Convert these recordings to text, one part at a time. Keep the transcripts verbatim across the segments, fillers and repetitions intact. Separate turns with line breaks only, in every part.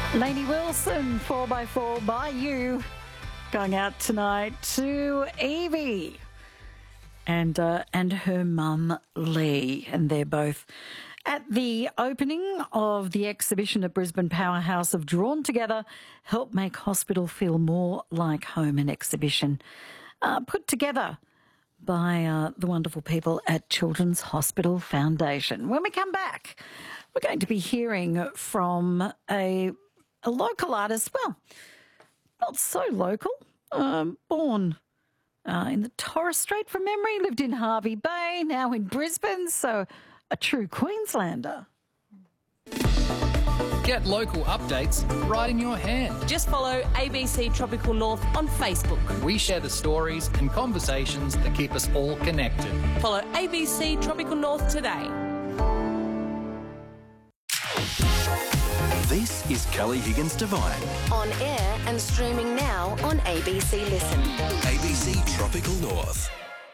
Lainey Wilson, four by four by you, going out tonight to Evie and uh, and her mum Lee, and they're both at the opening of the exhibition at Brisbane Powerhouse of Drawn Together, Help Make Hospital Feel More Like Home, an exhibition uh, put together by uh, the wonderful people at Children's Hospital Foundation. When we come back, we're going to be hearing from a, a local artist, well, not so local, um, born uh, in the Torres Strait from memory, lived in Hervey Bay, now in Brisbane, so a true Queenslander.
Get local updates right in your hand.
Just follow A B C Tropical North on Facebook.
We share the stories and conversations that keep us all connected.
Follow A B C Tropical North today.
This is Kelly Higgins Divine.
On air and streaming now on A B C Listen.
A B C Tropical North.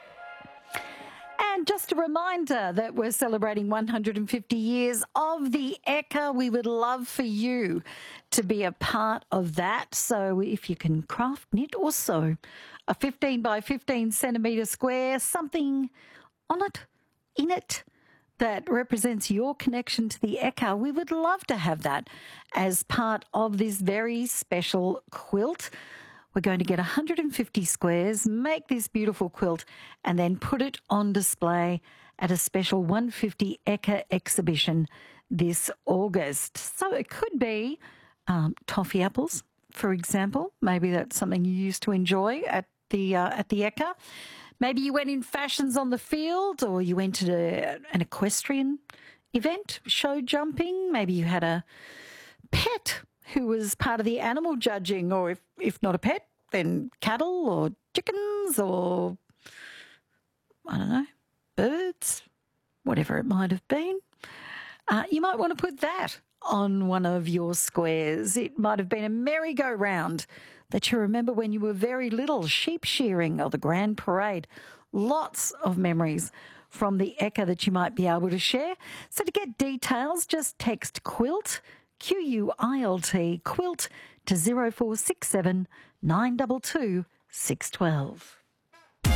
And just a reminder that we're celebrating one hundred fifty years of the Ekka. We would love for you to be a part of that. So if you can craft, knit or sew a fifteen by fifteen centimetre square, something on it, in it, that represents your connection to the Ekka, we would love to have that as part of this very special quilt. We're going to get one hundred fifty squares, make this beautiful quilt, and then put it on display at a special one fifty Ekka exhibition this August. So it could be um, toffee apples, for example. Maybe that's something you used to enjoy at the uh, at the Ekka. Maybe you went in fashions on the field, or you went to a, an equestrian event, show jumping. Maybe you had a pet who was part of the animal judging, or if, if not a pet, then cattle or chickens or, I don't know, birds, whatever it might have been. Uh, you might want to put that on one of your squares. It might have been a merry-go-round that you remember when you were very little, sheep shearing or the Grand Parade. Lots of memories from the Ekka that you might be able to share. So to get details, just text QUILT, Q U I L T, quilt to zero four six seven nine two two six one two.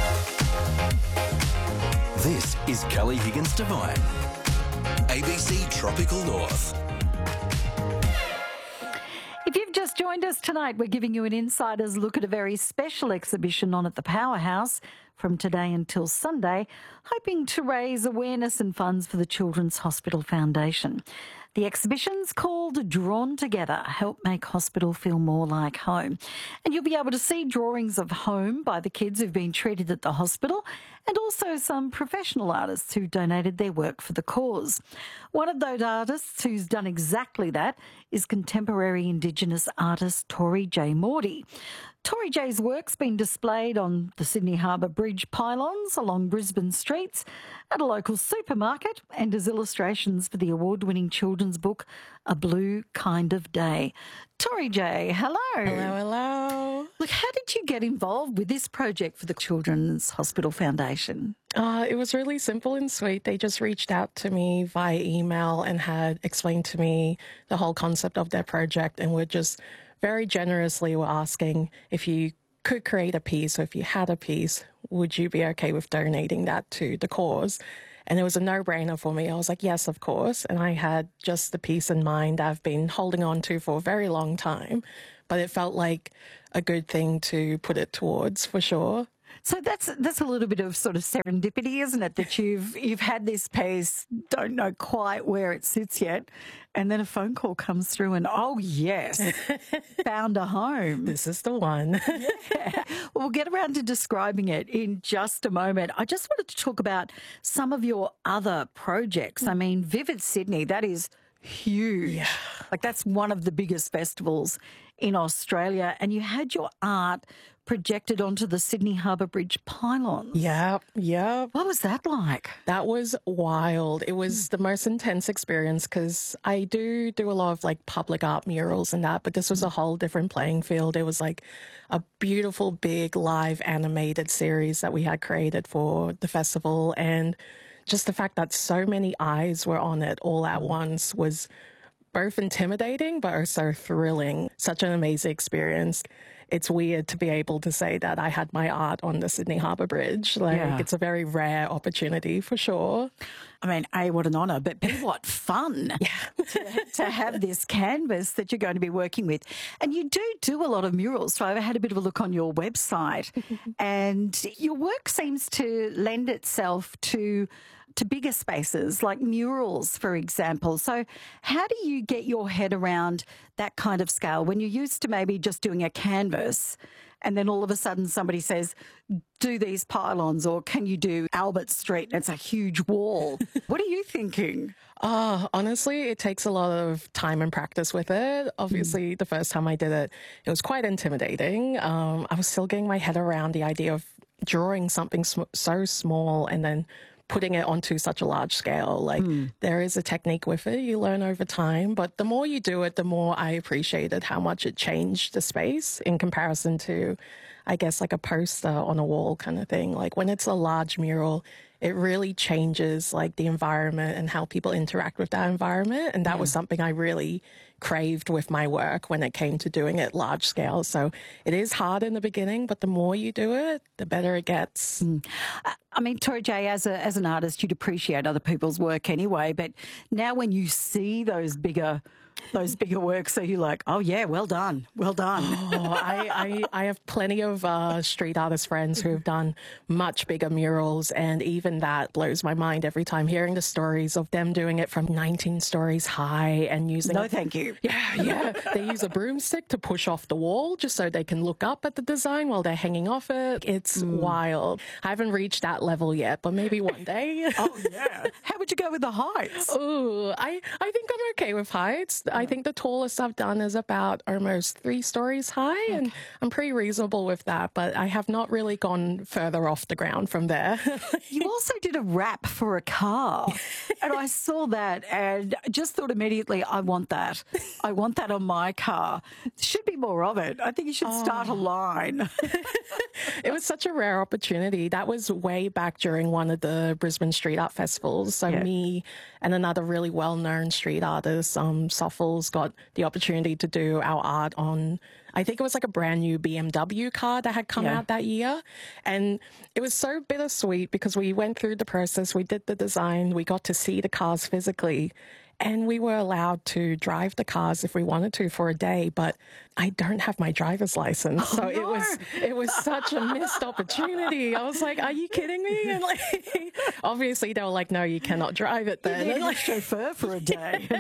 This is Kelly Higgins Divine. A B C Tropical North.
If you've just joined us tonight, we're giving you an insider's look at a very special exhibition on at the Powerhouse from today until Sunday, hoping to raise awareness and funds for the Children's Hospital Foundation. The exhibition's called Drawn Together, Help Make Hospital Feel More Like Home. And you'll be able to see drawings of home by the kids who've been treated at the hospital, and also some professional artists who donated their work for the cause. One of those artists who's done exactly that is contemporary Indigenous artist Tori J. Morty. Tori J's work's been displayed on the Sydney Harbour Bridge pylons, along Brisbane streets, at a local supermarket, and as illustrations for the award-winning children's book, A Blue Kind of Day. Tori J, hello.
Hello, hello.
Look, how did you get involved with this project for the Children's Hospital Foundation?
Uh, it was really simple and sweet. They just reached out to me via email and had explained to me the whole concept of their project, and were just very generously were asking if you could create a piece, or if you had a piece, would you be okay with donating that to the cause? And it was a no-brainer for me. I was like, yes, of course. And I had just the piece in mind I've been holding on to for a very long time, but it felt like a good thing to put it towards, for sure.
So that's that's a little bit of sort of serendipity, isn't it? That you've you've had this piece, don't know quite where it sits yet, and then a phone call comes through, and oh yes, found a home.
This is the one.
Yeah. Well, we'll get around to describing it in just a moment. I just wanted to talk about some of your other projects. I mean, Vivid Sydney, that is huge.
Yeah.
Like that's one of the biggest festivals in Australia, and you had your art projected onto the Sydney Harbour Bridge pylons.
Yep, yep.
What was that like?
That was wild. It was the most intense experience because I do do a lot of like public art murals and that, but this was a whole different playing field. It was like a beautiful, big, live animated series that we had created for the festival, and just the fact that so many eyes were on it all at once was both intimidating but also thrilling. Such an amazing experience. It's weird to be able to say that I had my art on the Sydney Harbour Bridge. Like,
Yeah.
it's a very rare opportunity for sure.
I mean, A, what an honour, but B, what fun to, to have this canvas that you're going to be working with. And you do do a lot of murals. So I had a bit of a look on your website and your work seems to lend itself to to bigger spaces like murals, for example. So how do you get your head around that kind of scale when you're used to maybe just doing a canvas and then all of a sudden somebody says, do these pylons, or can you do Albert Street and it's a huge wall? What are you thinking?
Oh, honestly, it takes a lot of time and practice with it. Obviously, the first time I did it, it was quite intimidating. Um, I was still getting my head around the idea of drawing something sm- so small and then putting it onto such a large scale. Like, mm. there is a technique with it you learn over time, but the more you do it, the more I appreciated how much it changed the space in comparison to, I guess, like a poster on a wall kind of thing. Like, when it's a large mural, it really changes like the environment and how people interact with that environment. And that yeah. was something I really craved with my work when it came to doing it large scale. So it is hard in the beginning, but the more you do it, the better it gets.
Mm. I mean, Tori J, as a, as an artist, you'd appreciate other people's work anyway. But now when you see those bigger those bigger works, so you're like, oh yeah, well done, well done.
Oh, I, I, I have plenty of uh, street artist friends who have done much bigger murals, and even that blows my mind every time hearing the stories of them doing it from nineteen stories high and using...
No, thank you.
Yeah, yeah. They use a broomstick to push off the wall just so they can look up at the design while they're hanging off it. It's mm. wild. I haven't reached that level yet, but maybe one day.
Oh, yeah. How would you go with the heights?
Oh, I, I think I'm okay with heights. I think the tallest I've done is about almost three stories high, okay. and I'm pretty reasonable with that, but I have not really gone further off the ground from there.
You also did a wrap for a car, and I saw that and just thought immediately, I want that. I want that on my car. There should be more of it. I think you should start oh. a line.
It was such a rare opportunity. That was way back during one of the Brisbane Street Art Festivals. So yeah. me and another really well-known street artist, um, Soffles, got the opportunity to do our art on, I think it was like a brand new B M W car that had come yeah. out that year. And it was so bittersweet because we went through the process, we did the design, we got to see the cars physically, and we were allowed to drive the cars if we wanted to for a day, but I don't have my driver's license. Oh, so no. it was it was such a missed opportunity. I was like, are you kidding me? And like, obviously they were like, no, you cannot drive it then.
You need a chauffeur for a day.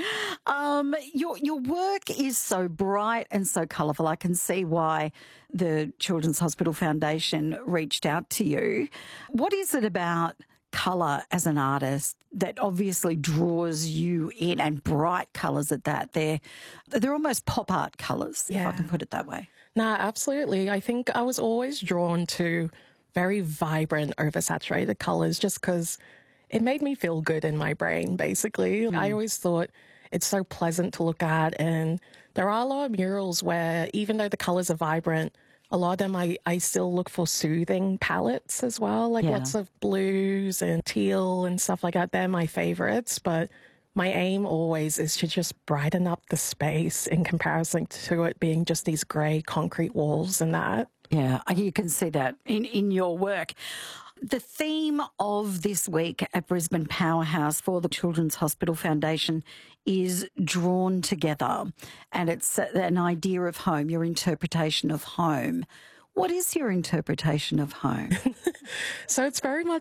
um, your, your work is so bright and so colourful. I can see why the Children's Hospital Foundation reached out to you. What is it about colour as an artist that obviously draws you in, and bright colours at that? They're, they're almost pop art colours, yeah. if I can put it that way.
No, absolutely. I think I was always drawn to very vibrant, oversaturated colours just because it made me feel good in my brain, basically. Mm. I always thought it's so pleasant to look at, and there are a lot of murals where even though the colours are vibrant, a lot of them, I, I still look for soothing palettes as well, like yeah. lots of blues and teal and stuff like that. They're my favorites, but my aim always is to just brighten up the space in comparison to it being just these grey concrete walls and that.
Yeah, you can see that in, in your work. The theme of this week at Brisbane Powerhouse for the Children's Hospital Foundation is Drawn Together, and it's an idea of home, your interpretation of home. What is your interpretation of home?
So it's very much